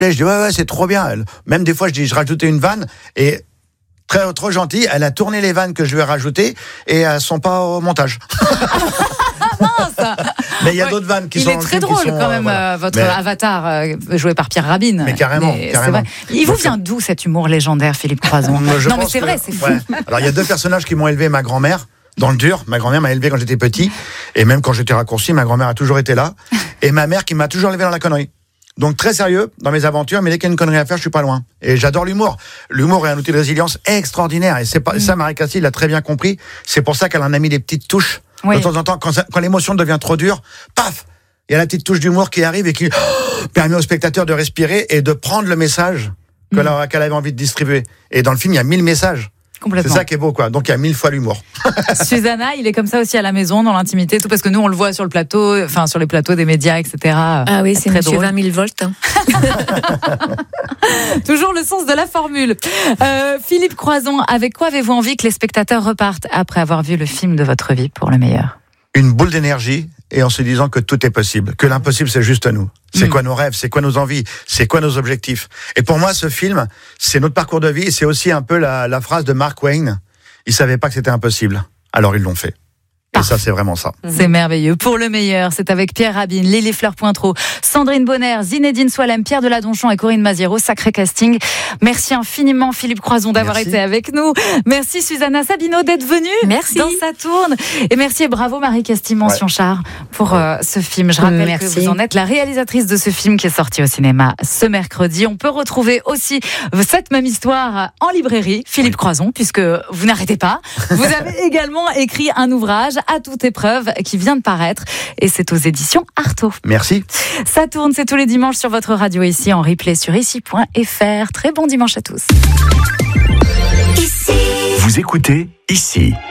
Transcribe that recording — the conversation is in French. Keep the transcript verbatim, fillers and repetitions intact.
Je dis, ouais, ouais, c'est trop bien. Elle, même des fois, je dis, je rajoutais une vanne et très, trop gentille, elle a tourné les vannes que je lui ai rajoutées et elles sont pas au montage. Mince. Mais il y a Ouais. d'autres vannes qui il sont. est très qui drôle sont, quand euh, même, voilà. euh, votre Mais- avatar euh, joué par Pierre Rabin. Mais carrément, c'est carrément. vrai. Il vous Donc, vient d'où cet humour légendaire, Philippe Croison? Je Non, mais pense c'est que- vrai, c'est fou. ouais. Alors, il y a deux personnages qui m'ont élevé, ma grand-mère, dans le dur. Ma grand-mère m'a élevé quand j'étais petit. Et même quand j'étais raccourci, ma grand-mère a toujours été là. Et ma mère qui m'a toujours élevé dans la connerie. Donc, très sérieux dans mes aventures, mais dès qu'il y a une connerie à faire, je suis pas loin. Et j'adore l'humour. L'humour est un outil de résilience extraordinaire. Et c'est pas, ça, Marie-Castille l'a très bien compris. C'est pour ça qu'elle en a mis des petites touches. Oui. De temps en temps, quand, ça- quand l'émotion devient trop dure, paf! Il y a la petite touche d'humour qui arrive et qui oh, permet au spectateur de respirer et de prendre le message que Mm. la- qu'elle avait envie de distribuer. Et dans le film, il y a mille messages. C'est Complètement. ça qui est beau, quoi. Donc, il y a mille fois l'humour. Susanna, il est comme ça aussi à la maison, dans l'intimité, tout parce que nous on le voit sur le plateau, enfin sur les plateaux des médias, et cetera. Ah oui, c'est très monsieur drôle. vingt mille volts. hein. Toujours le sens de la formule. Euh, Philippe Croison, avec quoi avez-vous envie que les spectateurs repartent après avoir vu le film de votre vie pour le meilleur? Une boule d'énergie et en se disant que tout est possible, que l'impossible c'est juste nous. C'est Mm. quoi nos rêves, c'est quoi nos envies, c'est quoi nos objectifs. Et pour moi, ce film, c'est notre parcours de vie et c'est aussi un peu la, la phrase de Mark Twain. Ils savaient pas que c'était impossible, alors ils l'ont fait. Et Parfait. ça, c'est vraiment ça. C'est merveilleux. Pour le meilleur, c'est avec Pierre Rabin, Lily Fleur-Pointreau, Sandrine Bonner, Zinedine Soilem, Pierre Deladonchon et Corinne Maziero. Sacré casting. Merci infiniment, Philippe Croison, d'avoir Merci. été avec nous. Merci, Susanna Sabino, d'être venue. Merci. Dans Ça tourne. Et merci et bravo, Marie-Castille Mention-Char, pour euh, ce film. Je rappelle Merci. que vous en êtes la réalisatrice de ce film qui est sorti au cinéma ce mercredi. On peut retrouver aussi cette même histoire en librairie, Philippe Croison, puisque vous n'arrêtez pas. Vous avez également écrit un ouvrage à toute épreuve qui vient de paraître et c'est aux éditions Artaud. Merci. Ça tourne, c'est tous les dimanches sur votre radio ici en replay sur ici point f r. Très bon dimanche à tous. Vous écoutez Ici.